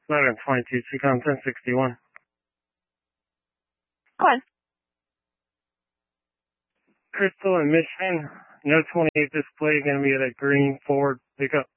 1122, Seacom 1061. Go on. Crystal and Michigan, no 28 display, going to be at a green Ford pickup.